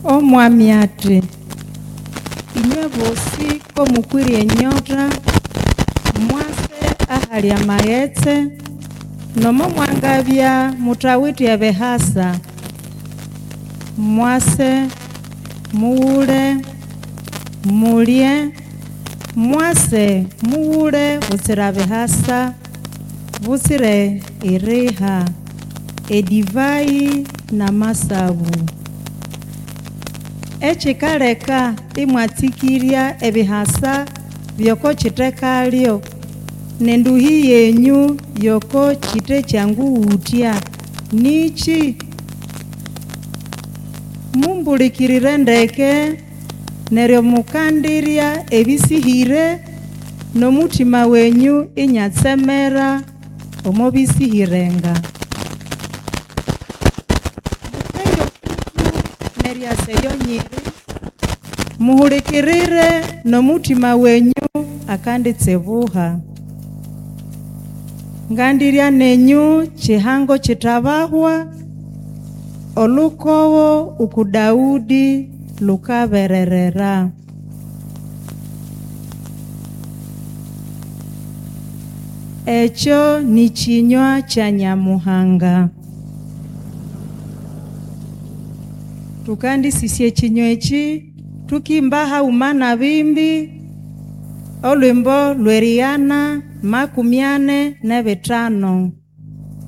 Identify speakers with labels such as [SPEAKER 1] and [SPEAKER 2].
[SPEAKER 1] Omwami ati inywe bosi ko mukwirie nyota mwase ahali amaghetse nomo mwangabya mutawiti ebehasa mwase muule mulye mwase muule butsira behasa butsire iriha edivai na masabu echikaleka imwatikiria ebihasa byoko chitekalio nenduhi yenyu yoko chite changu utia nichi mumbulikirire ndeke neryo mukandiria ebisihire nomutima wenyu inyatsemera omo bisihirenga neryaseyo nyiri muhulikirire nomutima wenyu akanditsebuha ngandirya nenyu chihango chitabahwa olukowo ukudaudi lukabererera echo ni chinywa cha Nyamuhanga. Tukandisisye chinywa echi tukimbaha umana bimbi olwimbo lweriana 45.